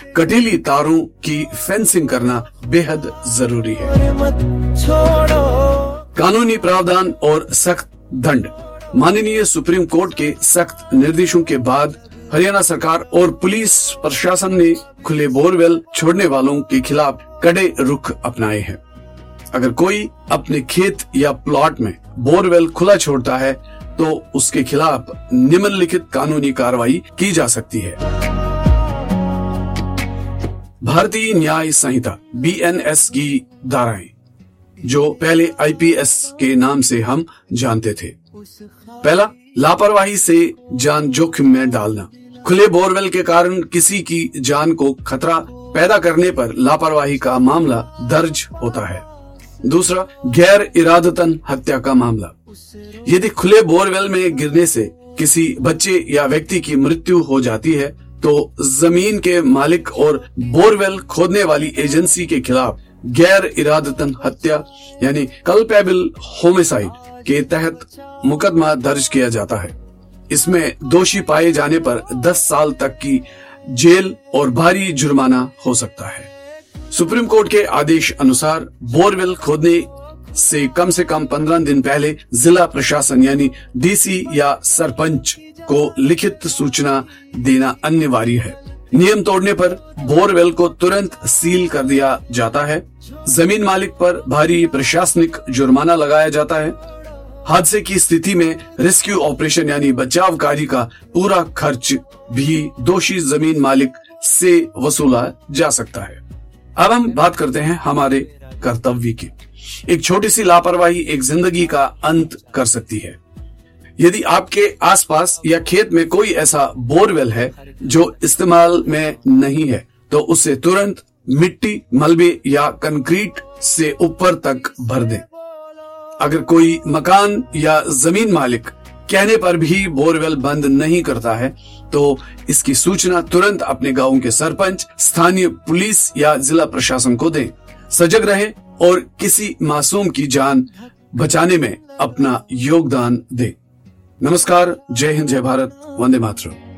कटीली तारों की फेंसिंग करना बेहद जरूरी है। कानूनी प्रावधान और सख्त दंड। माननीय सुप्रीम कोर्ट के सख्त निर्देशों के बाद हरियाणा सरकार और पुलिस प्रशासन ने खुले बोरवेल छोड़ने वालों के खिलाफ कड़े रुख अपनाए हैं। अगर कोई अपने खेत या प्लॉट में बोरवेल खुला छोड़ता है तो उसके खिलाफ निम्नलिखित कानूनी कार्रवाई की जा सकती है। भारतीय न्याय संहिता BNS की धाराएं, जो पहले IPS के नाम से हम जानते थे। पहला, लापरवाही से जान जोखिम में डालना। खुले बोरवेल के कारण किसी की जान को खतरा पैदा करने पर लापरवाही का मामला दर्ज होता है। दूसरा, गैर इरादतन हत्या का मामला। यदि खुले बोरवेल में गिरने से किसी बच्चे या व्यक्ति की मृत्यु हो जाती है तो जमीन के मालिक और बोरवेल खोदने वाली एजेंसी के खिलाफ गैर इरादतन हत्या यानी कल्पेबल होमिसाइड के तहत मुकदमा दर्ज किया जाता है। इसमें दोषी पाए जाने पर 10 साल तक की जेल और भारी जुर्माना हो सकता है। सुप्रीम कोर्ट के आदेश अनुसार बोरवेल खोदने से कम 15 दिन पहले जिला प्रशासन यानी DC या सरपंच को लिखित सूचना देना अनिवार्य है। नियम तोड़ने पर बोरवेल को तुरंत सील कर दिया जाता है। जमीन मालिक पर भारी प्रशासनिक जुर्माना लगाया जाता है। हादसे की स्थिति में रेस्क्यू ऑपरेशन यानी बचाव कार्य का पूरा खर्च भी दोषी जमीन मालिक से वसूला जा सकता है। अब हम बात करते हैं हमारे कर्तव्य की। एक छोटी सी लापरवाही एक जिंदगी का अंत कर सकती है। यदि आपके आसपास या खेत में कोई ऐसा बोरवेल है जो इस्तेमाल में नहीं है तो उसे तुरंत मिट्टी, मलबे या कंक्रीट से ऊपर तक भर दें। अगर कोई मकान या जमीन मालिक कहने पर भी बोरवेल बंद नहीं करता है तो इसकी सूचना तुरंत अपने गांव के सरपंच, स्थानीय पुलिस या जिला प्रशासन को दें। सजग रहें और किसी मासूम की जान बचाने में अपना योगदान दें। नमस्कार, जय हिंद, जय भारत, वंदे मातरम।